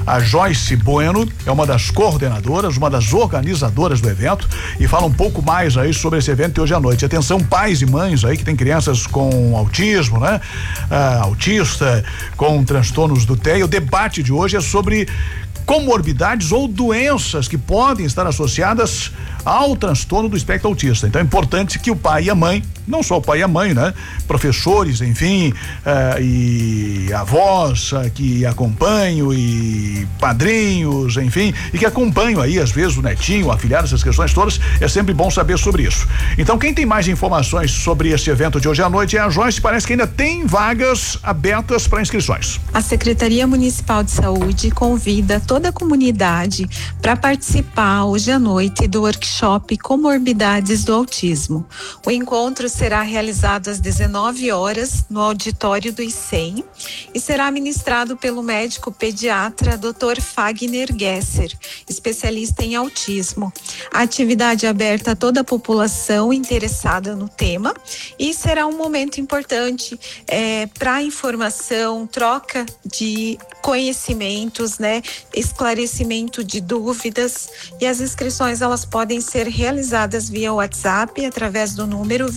A Joyce Bueno é uma das coordenadoras, uma das organizadoras do evento e fala um pouco mais aí sobre esse evento de hoje à noite. Atenção, pais e mães aí que tem crianças com autismo, né? Autista, com transtornos do TEA. O debate de hoje é sobre comorbidades ou doenças que podem estar associadas ao transtorno do espectro autista. Então é importante que o pai e a mãe, não só o pai e a mãe, né? Professores, enfim, e avós que acompanham e padrinhos, enfim, e que acompanham aí às vezes o netinho, o afilhado, essas questões todas, é sempre bom saber sobre isso. Então quem tem mais informações sobre esse evento de hoje à noite é a Joyce. Parece que ainda tem vagas abertas para inscrições. A Secretaria Municipal de Saúde convida toda a comunidade para participar hoje à noite do workshop Comorbidades do Autismo. O encontro será realizado às 19 horas no auditório do ICEM e será ministrado pelo médico pediatra Dr. Fagner Gesser, especialista em autismo. A atividade é aberta a toda a população interessada no tema e será um momento importante para informação, troca de conhecimentos, né? Esclarecimento de dúvidas, e as inscrições elas podem ser realizadas via WhatsApp através do número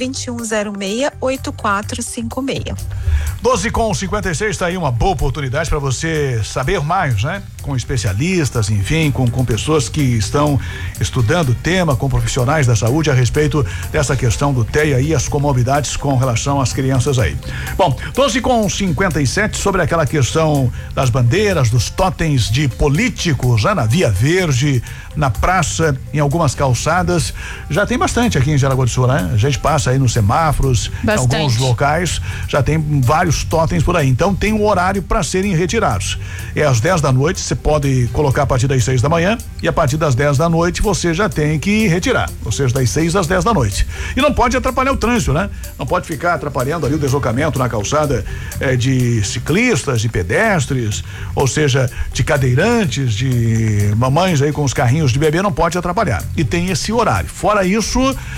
2106-8456. 12h56, tá aí uma boa oportunidade para você saber mais, né? Com especialistas, enfim, com pessoas que estão estudando o tema, com profissionais da saúde a respeito dessa questão do TEA e as comorbidades com relação às crianças aí. Bom, 12h57, sobre aquela questão das bandeiras, dos totens de políticos, né? Na Via Verde, na praça, em algumas calçadas, já tem bastante aqui em Jaraguá do Sul, né? A gente passa aí nos semáforos, bastante. Em alguns locais, já tem vários totens por aí, então tem um horário para serem retirados. É às 10 da noite, você pode colocar a partir das 6 da manhã e a partir das 10 da noite você já tem que retirar, ou seja, das 6 às 10 da noite. E não pode atrapalhar o trânsito, né? Não pode ficar atrapalhando ali o deslocamento na calçada de ciclistas, de pedestres, ou seja, de cadeirantes, de mamães aí com os carrinhos de bebê, não pode atrapalhar. E tem esse horário. Fora isso,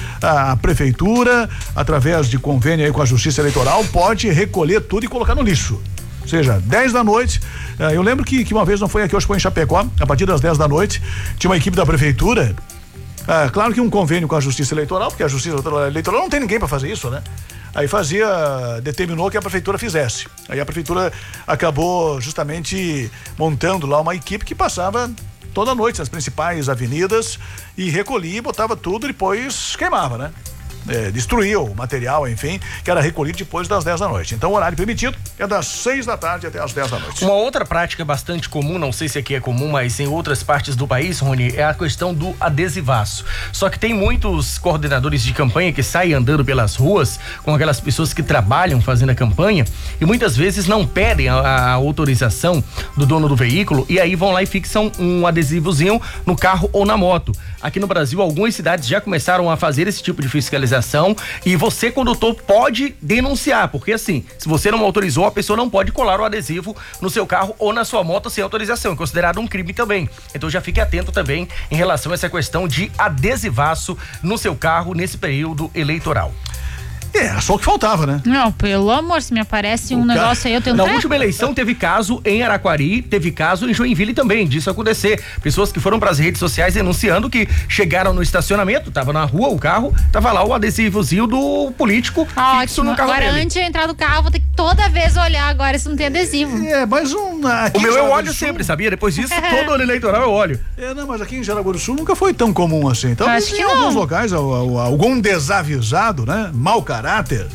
a prefeitura, através de convênio aí com a Justiça Eleitoral, pode recolher tudo e colocar no lixo. Ou seja, 10 da noite, eu lembro que uma vez, não foi aqui, hoje foi em Chapecó, a partir das 10 da noite, tinha uma equipe da prefeitura, claro que um convênio com a Justiça Eleitoral, porque a Justiça Eleitoral não tem ninguém para fazer isso, né? Aí determinou que a prefeitura fizesse. Aí a prefeitura acabou justamente montando lá uma equipe que passava toda noite nas principais avenidas e recolhia, botava tudo e depois queimava, né? Destruía o material, enfim, que era recolhido depois das 10 da noite. Então o horário permitido é das 6 da tarde até as 10 da noite. Uma outra prática bastante comum, não sei se aqui é comum, mas em outras partes do país, Rony, é a questão do adesivaço. Só que tem muitos coordenadores de campanha que saem andando pelas ruas com aquelas pessoas que trabalham fazendo a campanha e muitas vezes não pedem a autorização do dono do veículo e aí vão lá e fixam um adesivozinho no carro ou na moto. Aqui no Brasil, algumas cidades já começaram a fazer esse tipo de fiscalização e você, condutor, pode denunciar, porque assim, se você não autorizou, a pessoa não pode colar o adesivo no seu carro ou na sua moto sem autorização, é considerado um crime também. Então já fique atento também em relação a essa questão de adesivaço no seu carro nesse período eleitoral. Só o que faltava, né? Não, pelo amor, se me aparece um negócio aí, eu tenho... Na última eleição teve caso em Araquari, teve caso em Joinville também, disso acontecer. Pessoas que foram para as redes sociais denunciando que chegaram no estacionamento, tava na rua o carro, tava lá o adesivozinho do político fixo no carro agora, dele. antes de eu entrar do carro, vou ter que toda vez olhar agora se não tem adesivo. Mas o meu eu olho sempre, sabia? Depois disso, todo ano eleitoral eu olho. Não, mas aqui em Jaraguá do Sul nunca foi tão comum assim. Então, em alguns locais, algum desavisado, né? Mau caráter,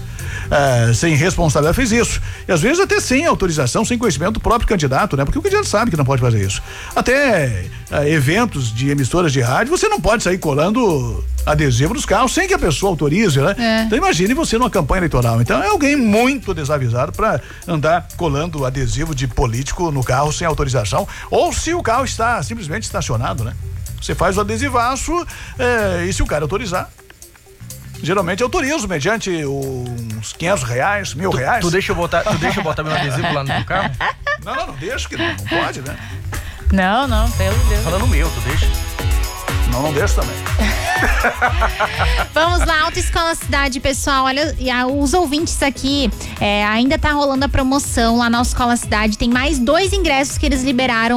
sem responsabilidade fez isso. E às vezes até sem autorização, sem conhecimento do próprio candidato, né? Porque o candidato sabe que não pode fazer isso. Até eventos de emissoras de rádio, você não pode sair colando adesivo nos carros sem que a pessoa autorize, né? Então imagine você numa campanha eleitoral. Então é alguém muito desavisado para andar colando adesivo de político no carro sem autorização, ou se o carro está simplesmente estacionado, né? Você faz o adesivaço e se o cara autorizar, geralmente autorizo mediante uns R$500, R$1.000. Tu deixa eu botar meu adesivo lá no teu carro? Não deixa, que não pode, né? Não, pelo Deus. Falando meu, tu deixa? Não deixa também. Vamos lá, Autoescola Cidade, pessoal. Olha, os ouvintes aqui, ainda tá rolando a promoção lá na Autoescola Cidade. Tem mais 2 ingressos que eles liberaram